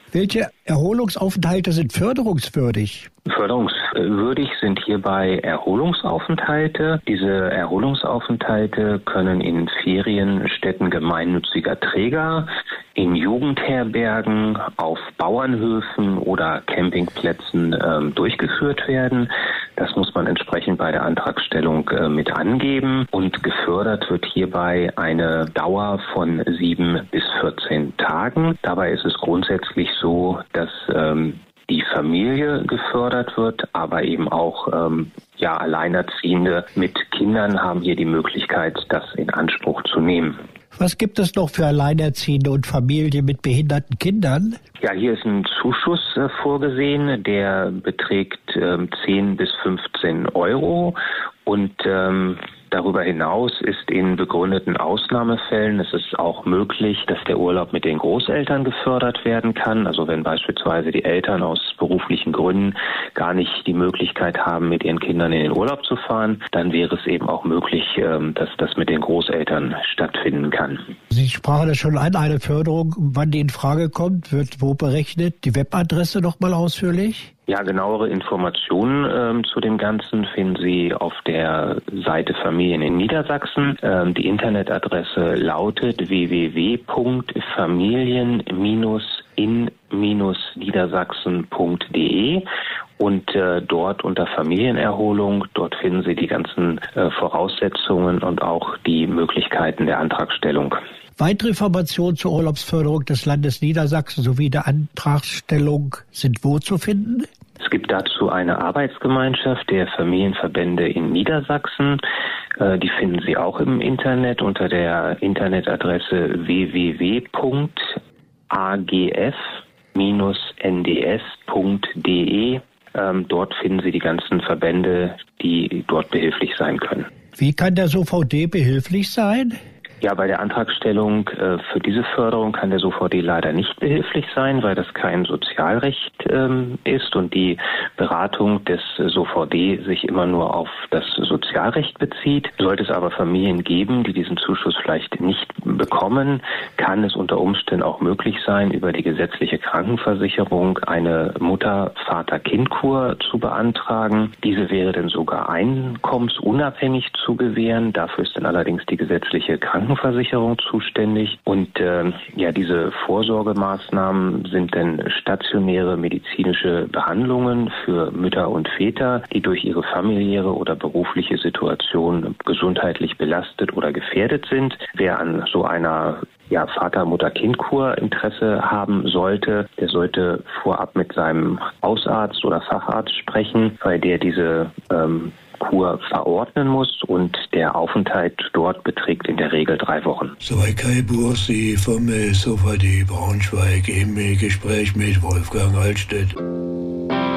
Welche Erholungsaufenthalte sind förderungswürdig? Förderungswürdig sind hierbei Erholungsaufenthalte. Diese Erholungsaufenthalte können in Ferienstätten gemeinnütziger Träger, in Jugendherbergen, auf Bauernhöfen oder Campingplätzen durchgeführt werden. Das muss man entsprechend bei der Antragstellung mit angeben. Und gefördert wird hierbei eine Dauer von 7 bis 14 Tagen. Dabei ist es grundsätzlich so, dass die Familie gefördert wird, aber eben auch Alleinerziehende mit Kindern haben hier die Möglichkeit, das in Anspruch zu nehmen. Was gibt es noch für Alleinerziehende und Familien mit behinderten Kindern? Ja, hier ist ein Zuschuss vorgesehen, der beträgt 10 bis 15 Euro und darüber hinaus ist in begründeten Ausnahmefällen es ist auch möglich, dass der Urlaub mit den Großeltern gefördert werden kann. Also wenn beispielsweise die Eltern aus beruflichen Gründen gar nicht die Möglichkeit haben, mit ihren Kindern in den Urlaub zu fahren, dann wäre es eben auch möglich, dass das mit den Großeltern stattfinden kann. Sie sprachen das schon an, eine Förderung, wann die in Frage kommt, wird wo berechnet? Die Webadresse noch mal ausführlich? Ja, genauere Informationen zu dem Ganzen finden Sie auf der Seite Familien in Niedersachsen. Die Internetadresse lautet www.familien-in-niedersachsen.de und dort unter Familienerholung, dort finden Sie die ganzen Voraussetzungen und auch die Möglichkeiten der Antragstellung. Weitere Informationen zur Urlaubsförderung des Landes Niedersachsen sowie der Antragstellung sind wo zu finden? Es gibt dazu eine Arbeitsgemeinschaft der Familienverbände in Niedersachsen. Die finden Sie auch im Internet unter der Internetadresse www.agf-nds.de. Dort finden Sie die ganzen Verbände, die dort behilflich sein können. Wie kann der SOVD behilflich sein? Ja, bei der Antragstellung für diese Förderung kann der SOVD leider nicht behilflich sein, weil das kein Sozialrecht ist und die Beratung des SOVD sich immer nur auf das Sozialrecht bezieht. Sollte es aber Familien geben, die diesen Zuschuss vielleicht nicht bekommen, kann es unter Umständen auch möglich sein, über die gesetzliche Krankenversicherung eine Mutter-Vater-Kind-Kur zu beantragen. Diese wäre dann sogar einkommensunabhängig zu gewähren. Dafür ist dann allerdings die gesetzliche Krankenversicherung zuständig und diese Vorsorgemaßnahmen sind dann stationäre medizinische Behandlungen für Mütter und Väter, die durch ihre familiäre oder berufliche Situation gesundheitlich belastet oder gefährdet sind. Wer an so einer Vater-Mutter-Kind-Kur Interesse haben sollte, der sollte vorab mit seinem Hausarzt oder Facharzt sprechen, weil der diese Kur verordnen muss und der Aufenthalt dort beträgt in der Regel 3 Wochen. Soweit Kai Bursi vom SOVD Braunschweig im Gespräch mit Wolfgang Altstedt.